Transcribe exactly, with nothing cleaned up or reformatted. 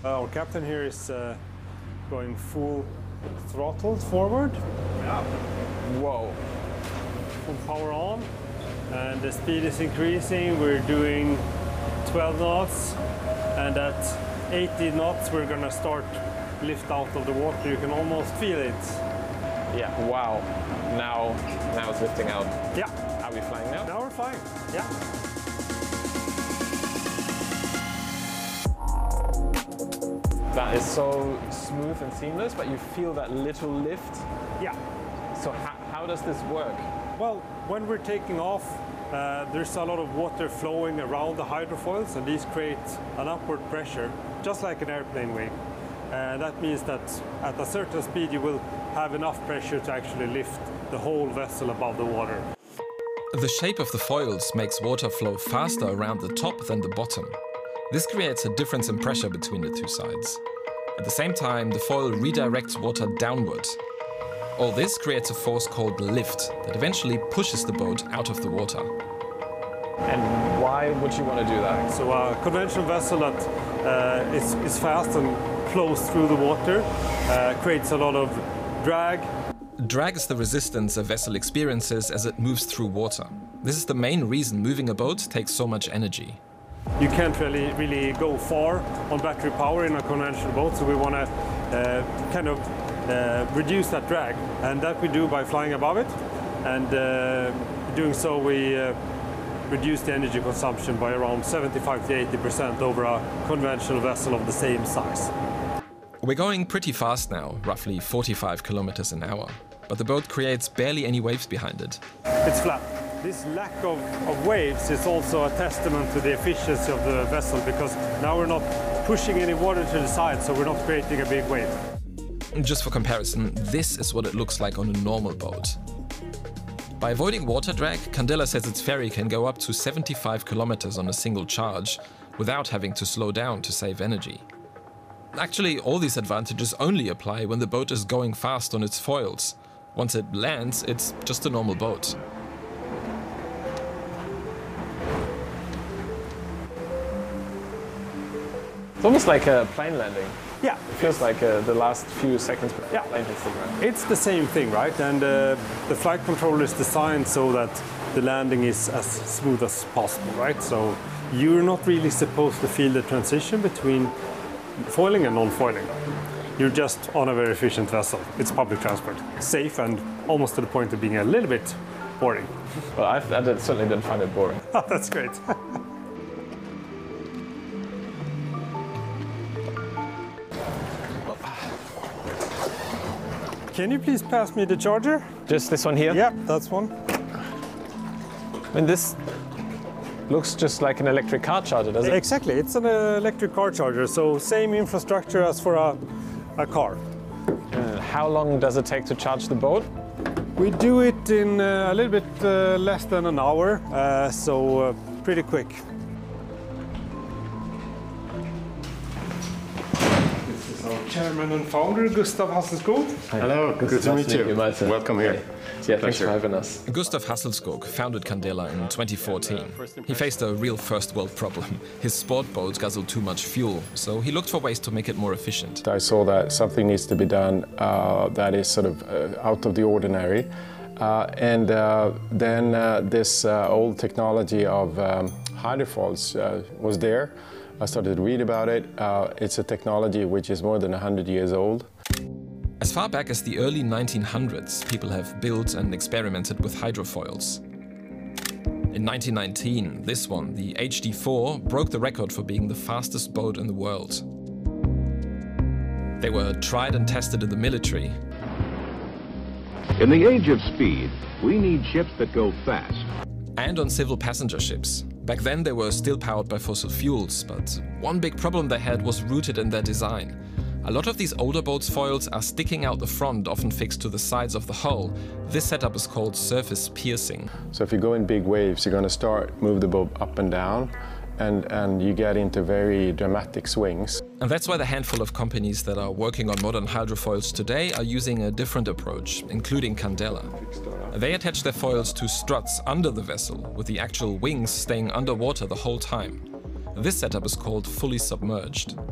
Our captain here is uh, going full throttle forward. Yeah. Whoa. Full power on. And the speed is increasing. We're doing twelve knots. And at eighty knots, we're going to start lift out of the water. You can almost feel it. Yeah, wow. Now, now it's lifting out. Yeah. Are we flying now? Now we're flying, yeah. That is so smooth and seamless, but you feel that little lift. Yeah. So how, how does this work? Well, when we're taking off, uh, there's a lot of water flowing around the hydrofoils, and these create an upward pressure, just like an airplane wing. Uh, that means that at a certain speed you will have enough pressure to actually lift the whole vessel above the water. The shape of the foils makes water flow faster around the top than the bottom. This creates a difference in pressure between the two sides. At the same time, the foil redirects water downward. All this creates a force called lift that eventually pushes the boat out of the water. And why would you want to do that? So a conventional vessel that uh, is, is fast and flows through the water uh, creates a lot of drag. Drag is the resistance a vessel experiences as it moves through water. This is the main reason moving a boat takes so much energy. You can't really, really go far on battery power in a conventional boat, so we want to uh, kind of uh, reduce that drag. And that we do by flying above it. And uh, doing so, we uh, reduce the energy consumption by around seventy-five to eighty percent over a conventional vessel of the same size. We're going pretty fast now, roughly forty-five kilometers an hour. But the boat creates barely any waves behind it. It's flat. This lack of, of waves is also a testament to the efficiency of the vessel, because now we're not pushing any water to the side, so we're not creating a big wave. Just for comparison, this is what it looks like on a normal boat. By avoiding water drag, Candela says its ferry can go up to seventy-five kilometers on a single charge without having to slow down to save energy. Actually, all these advantages only apply when the boat is going fast on its foils. Once it lands, it's just a normal boat. It's almost like a plane landing. Yeah. It feels like uh, the last few seconds before Yeah. the plane hits the ground. It's the same thing, right? And uh, the flight controller is designed so that the landing is as smooth as possible, right? So you're not really supposed to feel the transition between foiling and non-foiling. You're just on a very efficient vessel. It's public transport. Safe and almost to the point of being a little bit boring. Well, I, I did, certainly didn't find it boring. That's great. Can you please pass me the charger? Just this one here? Yeah, that's one. I mean, this looks just like an electric car charger, doesn't it? Exactly, it's an electric car charger, so same infrastructure as for a, a car. Uh, how long does it take to charge the boat? We do it in uh, a little bit uh, less than an hour, uh, so uh, pretty quick. This is our chairman and founder, Gustav Hasselskog. Hello, good, Good to meet you. Martin. Welcome here. Yeah, thanks for having us. Gustav Hasselskog founded Candela in twenty fourteen. He faced a real first world problem. His sport boat guzzled too much fuel, so he looked for ways to make it more efficient. I saw that something needs to be done uh, that is sort of uh, out of the ordinary. Uh, and uh, then uh, this uh, old technology of um, hydrofoils uh, was there. I started to read about it. Uh, it's a technology which is more than one hundred years old. As far back as the early nineteen hundreds, people have built and experimented with hydrofoils. In nineteen nineteen, this one, the H D four, broke the record for being the fastest boat in the world. They were tried and tested in the military. In the age of speed, we need ships that go fast. And on civil passenger ships. Back then they were still powered by fossil fuels, but one big problem they had was rooted in their design. A lot of these older boats' foils are sticking out the front, often fixed to the sides of the hull. This setup is called surface piercing. So if you go in big waves, you're going to start move the boat up and down, and, and you get into very dramatic swings. And that's why the handful of companies that are working on modern hydrofoils today are using a different approach, including Candela. They attach their foils to struts under the vessel, with the actual wings staying underwater the whole time. This setup is called fully submerged.